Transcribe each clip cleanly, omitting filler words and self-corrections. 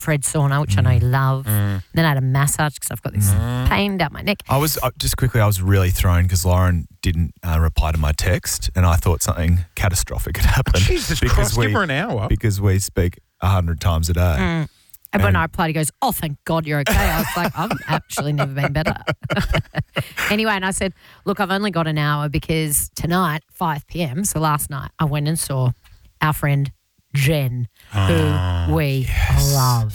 Fred sauna, which I know you love. Then I had a massage because I've got this pain down my neck. I was really thrown because Lauren didn't reply to my text, and I thought something catastrophic had happened. Jesus Christ, give her an hour. Because we speak 100 times a day. And when I replied, he goes, "Oh, thank God you're okay." I was like, "I've actually never been better." Anyway, and I said, "Look, I've only got an hour because tonight, 5 p.m., so last night, I went and saw our friend Jen, who we love."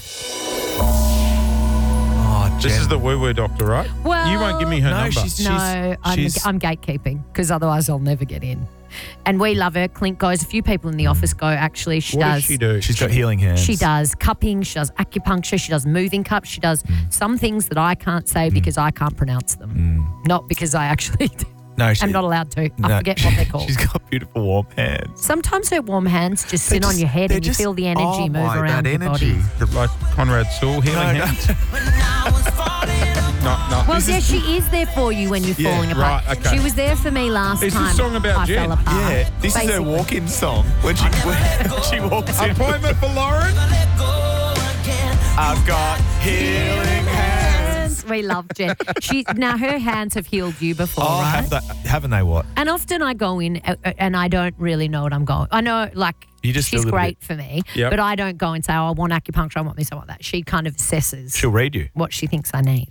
Oh, Jen. This is the woo-woo doctor, right? Well, you won't give me her no, number. I'm gatekeeping because otherwise I'll never get in. And we love her. Clint goes. A few people in the office go, actually. What does she do? She's got healing hands. She does cupping. She does acupuncture. She does moving cups. She does some things that I can't say because I can't pronounce them. Not because I actually I'm not allowed to. I forget what they're called. She's got beautiful warm hands. Sometimes her warm hands just sit on your head and you feel the energy move around your body. Like Conrad Sewell healing hands? No. Well, she is there for you when you're falling apart. Right, okay. She was there for me last time. Is this song about I Jen? fell apart. Yeah, this is her Basically. walk-in song when she walks in. Appointment for Lauren? I've got healing hands. We love Jen. Now her hands have healed you before, Oh, right? haven't they what? And often I go in and I don't really know what I'm going. I know, like, You just feel she's a little great for me, Yep. but I don't go and say, "Oh, I want acupuncture, I want this, I want that." She kind of assesses She'll read you. what she thinks I need.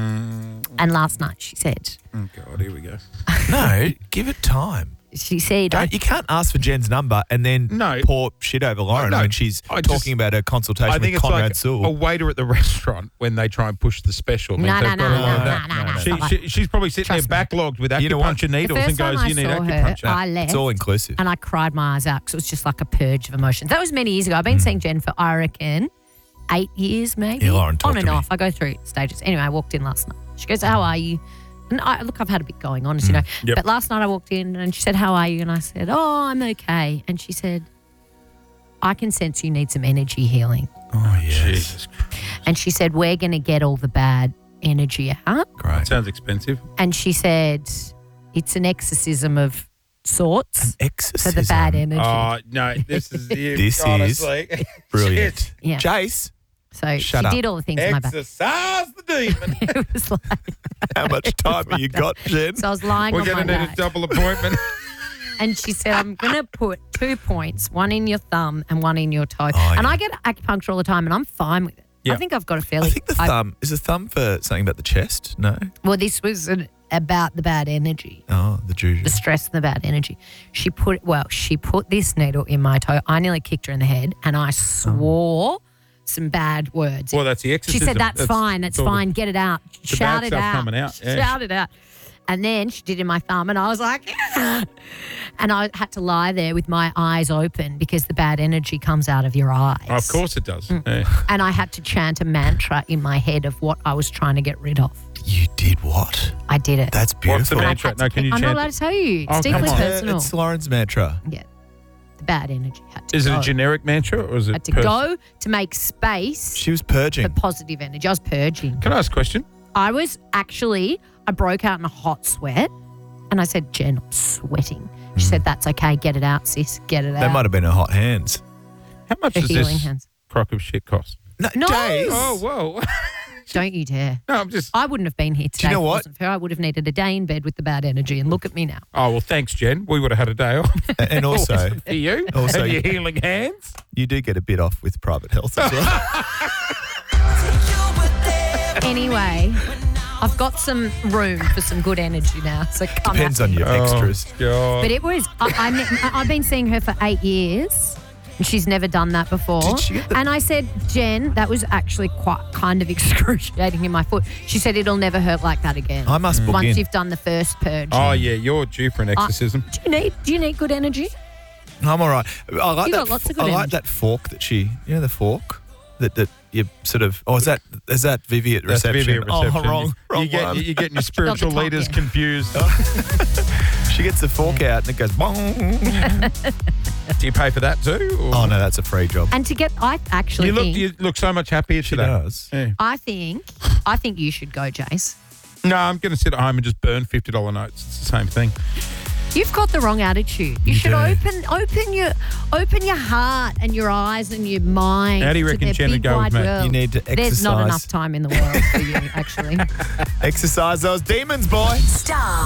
And last night she said, Oh, God, here we go. No, give it time. she said, You can't ask for Jen's number and then pour shit over Lauren No, when she's talking about her consultation I think with it's Conrad like Sewell. a waiter at the restaurant when they try and push the special. No, Means they've got all of that. no. She's probably sitting Trust there me. backlogged with You know what? acupuncture The needles and first time goes, I you need saw her, acupuncture. I left. It's all inclusive. And I cried my eyes out because it was just like a purge of emotions. That was many years ago. I've been seeing Jen for, I reckon, 8 years maybe. Yeah, Lauren, talk on to and me. off. I go through stages. Anyway, I walked in last night. She goes, "How are you?" And I've had a bit going on, as you know. Yep. But last night I walked in and she said, "How are you?" And I said, "Oh, I'm okay." And she said, "I can sense you need some energy healing." Oh, yes. Jesus Christ. And she said, "We're going to get all the bad energy out." Great. Sounds expensive. And she said, "It's an exorcism of sorts Exorcism. for the bad energy." Oh, no, this is you. This is honestly. Brilliant. Shit. Yeah. Jace, So Shut she up. did all the things in my back. Exercise the demon. It was like, how much time have you got, Jen? so I was lying We're on my going to need a back, double appointment. and she said, "I'm going to put 2 points, one in your thumb and one in your toe." Oh, And yeah. I get acupuncture all the time, and I'm fine with it. Yeah. I think I've got a I fairly. think the thumb, is the thumb for something about the chest? No? Well, this was about the bad energy, Oh, the juju. the stress and the bad energy. She put this needle in my toe. I nearly kicked her in the head, and I swore some bad words. Well, that's the She exorcism. said, "That's fine. That's sort of- fine. Get it out. the Shout bad it stuff out. coming out, yeah. Shout it out." And then she did in my thumb, and I was like, "Yeah." And I had to lie there with my eyes open because the bad energy comes out of your eyes. Of course it does. Mm. Yeah. And I had to chant a mantra in my head of what I was trying to get rid of. You did what? I did it. That's What's the beautiful. mantra? No, can you I'm not chant allowed it? to tell you. It's Oh, deeply come on. personal. It's Lauren's mantra. Yeah. The bad energy had to Is it go. a generic mantra or is it had to personal? go to make space She was for purging. positive energy. I was purging. Can I ask a question? I broke out in a hot sweat and I said, "Jen, I'm sweating." She said, "That's okay. Get it out, sis. Get it They out." might have been her hot hands. How much Her does healing this hands. crock of shit cost? No, No. Jace. Oh, whoa. Don't you dare. No, I'm just... I wouldn't have been here today. you know if it what? wasn't for her. I would have needed a day in bed with the bad energy, and look at me now. Oh, well, thanks, Jen. We would have had a day off. And also, For you Also- and your healing hands. you do get a bit off with private health as well. Anyway, I've got some room for some good energy now. So come Depends at on me. your extras. Oh, God. But it was, I've been seeing her for 8 years. And she's never done that before. Did she get the- And I said, "Jen, that was actually kind of excruciating in my foot." She said, "It'll never hurt like that again. I must book Once in. you've done the first purge." Oh, yeah, you're due for an exorcism. Do you need good energy? I'm all right. I like You that. got lots of good I like energy. that fork that she. You know the fork that you sort of. Oh, is that Vivi at That's reception? Vivi at reception. Oh, wrong You're one. getting your spiritual top, leaders yeah. confused. She gets the fork out and it goes. Bong. Do you pay for that too? Or? Oh no, that's a free job. And I actually You look so much happier She today. does. Yeah. I think you should go, Jace. No, I'm going to sit at home and just burn $50 notes. It's the same thing. You've got the wrong attitude. You should do. open your heart and your eyes and your mind. How do you to reckon their Jen would big go with wide me? world. You need to There's not exercise. enough time in the world for you, actually. Exercise those demons, boy. Star.